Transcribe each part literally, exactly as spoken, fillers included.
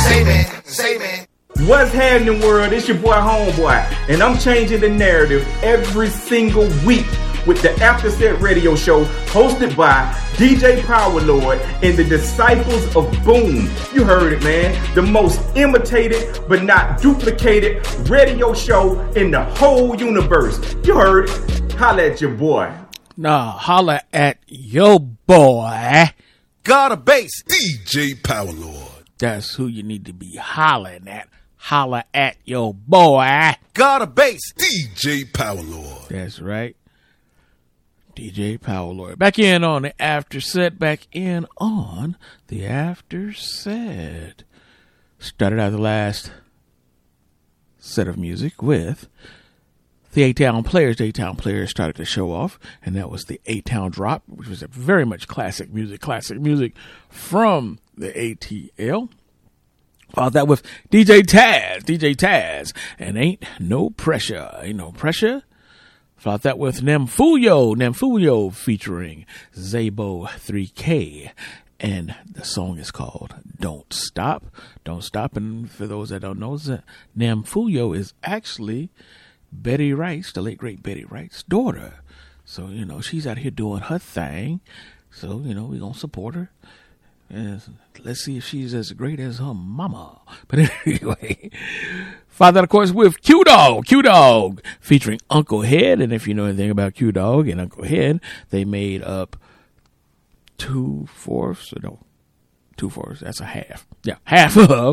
Say man, say man. What's happening, world? It's your boy Homeboy, and I'm changing the narrative every single week with the After Set Radio Show hosted by D J Power Lord and the Disciples of Boom. You heard it, man. The most imitated but not duplicated radio show in the whole universe. You heard it. Holla at your boy. Nah, holla at your boy. Got a bass. D J Power Lord. That's who you need to be hollering at. Holla at your boy. Got a bass. D J Power Lord. That's right. D J Power Lord. Back in on the After Set. Back in on the After Set. Started out the last set of music with the A-Town Players. The A-Town Players started the show off, and that was the A-Town Drop, which was a very much classic music, classic music from the A T L. Followed that with D J Taz, D J Taz, and Ain't No Pressure, Ain't No Pressure. Followed that with Namfuyo, Namfuyo featuring Zabo three K. And the song is called Don't Stop. Don't Stop. And for those that don't know, Namfuyo is actually Betty Wright's, the late great Betty Wright's daughter. So, you know, she's out here doing her thing. So, you know, we're going to support her. And let's see if she's as great as her mama. But anyway, followed that, of course, with Q Dog, Q Dog featuring Uncle Head. And if you know anything about Q Dog and Uncle Head, they made up two fourths, or no, two fourths, that's a half. Yeah, half of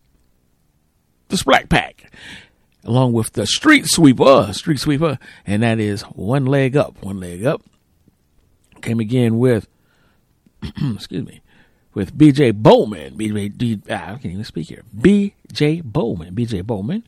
the Splat Pack, along with the Street Sweeper, Street Sweeper, and that is One Leg Up, One Leg Up. Came again with, excuse me, with B J Bowman, B J, D, ah, I can't even speak here, B J Bowman, B J Bowman,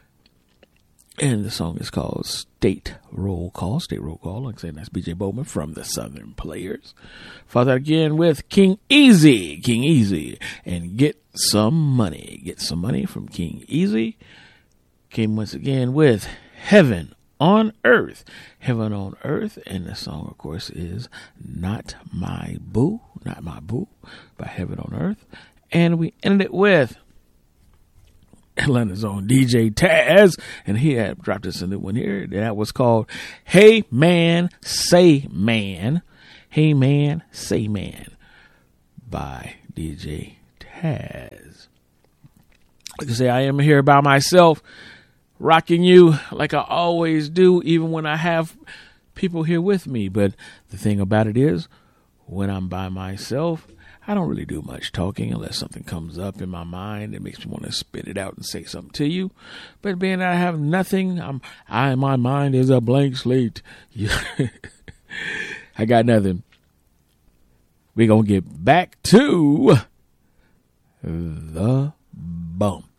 and the song is called State Roll Call, State Roll Call, like I said, that's B J Bowman from the Southern Players. Followed that again with King Easy, King Easy, and Get Some Money, Get Some Money from King Easy. Came once again with Heaven on Earth, Heaven on Earth, and the song, of course, is Not My Boo, Not My Boo, by Heaven on Earth. And we ended it with Atlanta's own D J Taz, and he had dropped us a new one here. That was called Hey Man, Say Man, Hey Man, Say Man, by D J Taz. Like I say, I am here by myself, rocking you like I always do, even when I have people here with me. But the thing about it is, when I'm by myself, I don't really do much talking unless something comes up in my mind that makes me want to spit it out and say something to you. But being that I have nothing, I'm, I, my mind is a blank slate. I got nothing. We're going to get back to the bump.